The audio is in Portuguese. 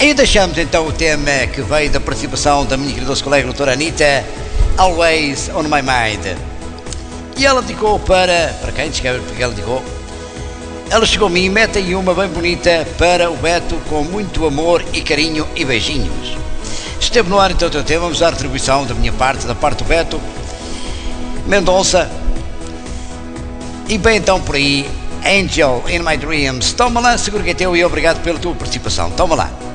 E deixamos então o tema que veio da participação da minha querida colega doutora Anitta, Always on My Mind. E ela dedicou para quem descreve porque ela dedicou. Ela chegou a mim, mete aí uma bem bonita para o Beto, com muito amor e carinho e beijinhos. Esteve no ar então o teu tema, vamos dar atribuição da minha parte, da parte do Beto Mendonça. E bem então por aí, Angel in My Dreams. Toma lá, seguro que é teu e obrigado pela tua participação. Toma lá.